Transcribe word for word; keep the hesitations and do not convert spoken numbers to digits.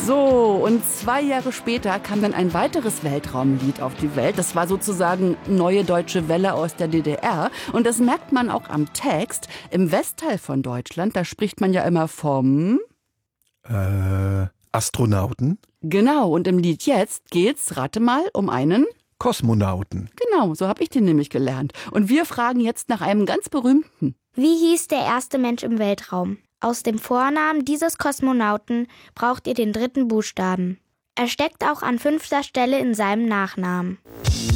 So, und zwei Jahre später kam dann ein weiteres Weltraumlied auf die Welt. Das war sozusagen Neue Deutsche Welle aus der D D R. Und das merkt man auch am Text. Im Westteil von Deutschland, da spricht man ja immer vom... Äh, Astronauten? Genau, und im Lied jetzt geht's, rate mal, um einen... Kosmonauten. Genau, so habe ich den nämlich gelernt. Und wir fragen jetzt nach einem ganz berühmten. Wie hieß der erste Mensch im Weltraum? Aus dem Vornamen dieses Kosmonauten braucht ihr den dritten Buchstaben. Er steckt auch an fünfter Stelle in seinem Nachnamen.